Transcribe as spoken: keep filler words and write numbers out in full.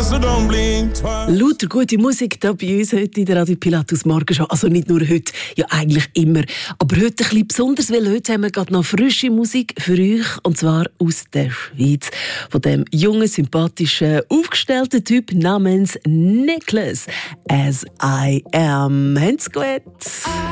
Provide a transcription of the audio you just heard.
so don't blink twice. Lauter gute Musik hier bei uns heute in der Radio Pilatus Morgenshow. Also nicht nur heute, ja eigentlich immer. Aber heute ein bisschen besonders, weil heute haben wir gerade noch frische Musik für euch. Und zwar aus der Schweiz. Von dem jungen, sympathischen, aufgestellten Typ namens Nicholas. As I Am. Habt's gut.